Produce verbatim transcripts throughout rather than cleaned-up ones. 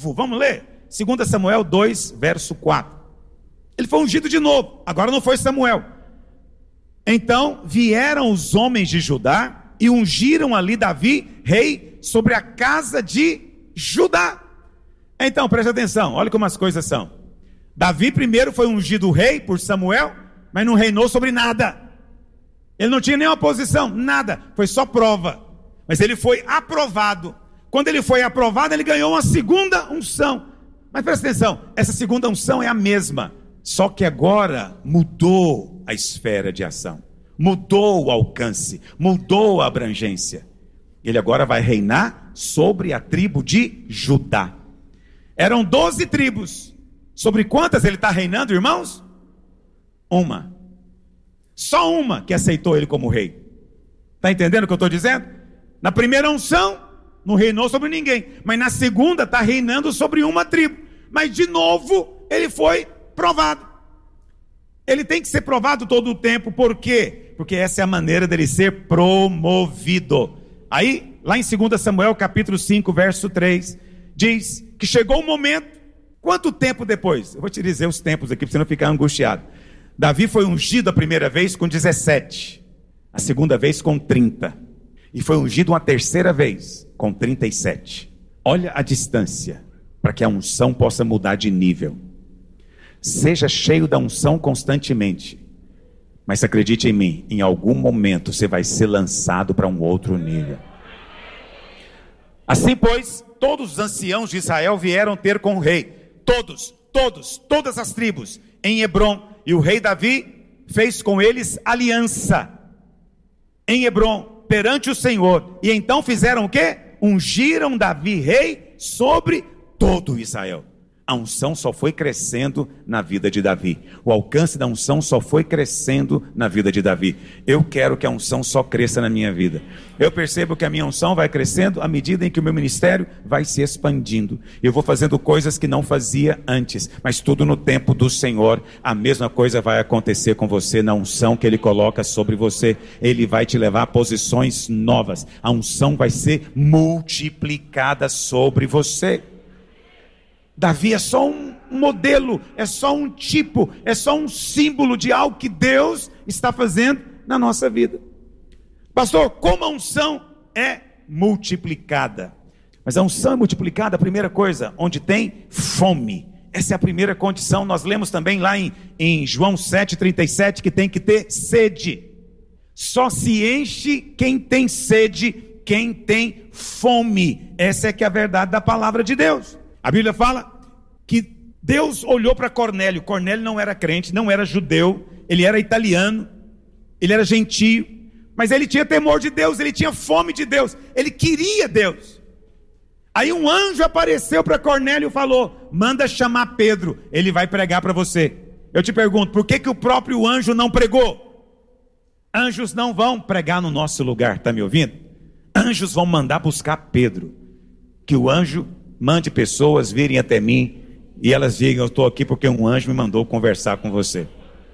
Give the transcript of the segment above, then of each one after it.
novo. Vamos ler? dois Samuel dois, verso quatro. Ele foi ungido de novo. Agora não foi Samuel. Então vieram os homens de Judá e ungiram ali Davi, rei, sobre a casa de Judá. Então, preste atenção, olha como as coisas são. Davi primeiro foi ungido rei por Samuel, mas não reinou sobre nada. Ele não tinha nenhuma posição, nada, foi só prova. Mas ele foi aprovado. Quando ele foi aprovado, ele ganhou uma segunda unção. Mas presta atenção, essa segunda unção é a mesma, só que agora mudou a esfera de ação, mudou o alcance, mudou a abrangência. Ele agora vai reinar sobre a tribo de Judá. Eram doze tribos. Sobre quantas ele está reinando, irmãos? Uma. Só uma que aceitou ele como rei. Está entendendo o que eu estou dizendo? Na primeira unção, não reinou sobre ninguém. Mas na segunda, está reinando sobre uma tribo. Mas de novo, ele foi provado. Ele tem que ser provado todo o tempo. Por quê? Porque essa é a maneira dele ser promovido. Aí, lá em dois Samuel, capítulo cinco, verso três, diz que chegou o momento. Quanto tempo depois? Eu vou te dizer os tempos aqui, para você não ficar angustiado. Davi foi ungido a primeira vez com dezessete, a segunda vez com trinta, e foi ungido uma terceira vez com trinta e sete. Olha a distância, para que a unção possa mudar de nível. Seja cheio da unção constantemente, mas acredite em mim, em algum momento você vai ser lançado para um outro nível. Assim, pois, todos os anciãos de Israel vieram ter com o rei, todos, todos, todas as tribos, em Hebrom, e o rei Davi fez com eles aliança, em Hebrom, perante o Senhor, e então fizeram o quê? Ungiram Davi rei sobre todo Israel. A unção só foi crescendo na vida de Davi. O alcance da unção só foi crescendo na vida de Davi. Eu quero que a unção só cresça na minha vida. Eu percebo que a minha unção vai crescendo à medida em que o meu ministério vai se expandindo. Eu vou fazendo coisas que não fazia antes, mas tudo no tempo do Senhor. A mesma coisa vai acontecer com você na unção que Ele coloca sobre você. Ele vai te levar a posições novas. A unção vai ser multiplicada sobre você. Davi é só um modelo, é só um tipo, é só um símbolo de algo que Deus está fazendo na nossa vida. Pastor, como a unção é multiplicada? Mas a unção é multiplicada, a primeira coisa, onde tem fome. Essa é a primeira condição. Nós lemos também lá em, em João sete, trinta e sete, que tem que ter sede. Só se enche quem tem sede, quem tem fome. Essa é que é a verdade da palavra de Deus. A Bíblia fala que Deus olhou para Cornélio. Cornélio não era crente, não era judeu, ele era italiano, ele era gentio, mas ele tinha temor de Deus, ele tinha fome de Deus, ele queria Deus. Aí um anjo apareceu para Cornélio e falou: manda chamar Pedro, ele vai pregar para você. Eu te pergunto, por que que o próprio anjo não pregou? Anjos não vão pregar no nosso lugar, está me ouvindo? Anjos vão mandar buscar Pedro. Que o anjo mande pessoas virem até mim e elas digam: eu estou aqui porque um anjo me mandou conversar com você.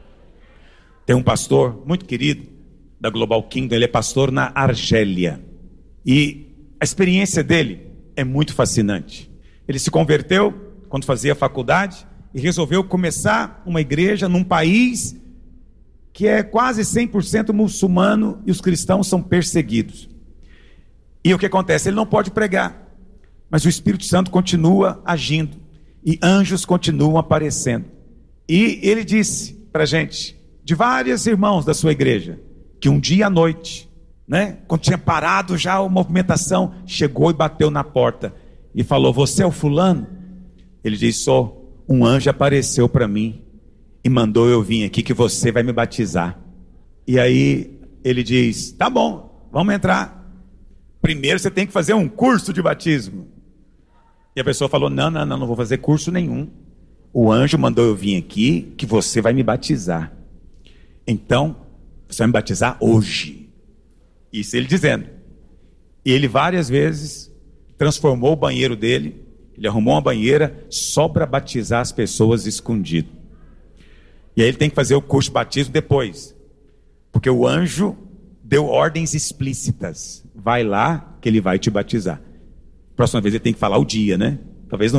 Tem um pastor muito querido da Global Kingdom, ele é pastor na Argélia, e a experiência dele é muito fascinante. Ele se converteu quando fazia faculdade e resolveu começar uma igreja num país que é quase cem por cento muçulmano e os cristãos são perseguidos. E o que acontece? Ele não pode pregar, mas o Espírito Santo continua agindo, e anjos continuam aparecendo. E ele disse para a gente, de vários irmãos da sua igreja, que um dia à noite, né, quando tinha parado já a movimentação, chegou e bateu na porta, e falou: você é o fulano? Ele disse: sou. Um anjo apareceu para mim, e mandou eu vir aqui, que você vai me batizar. E aí ele diz: tá bom, vamos entrar. Primeiro você tem que fazer um curso de batismo. E a pessoa falou: não, não, não, não vou fazer curso nenhum. O anjo mandou eu vir aqui, que você vai me batizar. Então, você vai me batizar hoje. Isso ele dizendo. E ele várias vezes transformou o banheiro dele, ele arrumou uma banheira só para batizar as pessoas escondido. E aí ele tem que fazer o curso de batismo depois, porque o anjo deu ordens explícitas: vai lá que ele vai te batizar. Próxima vez ele tem que falar o dia, né? Talvez não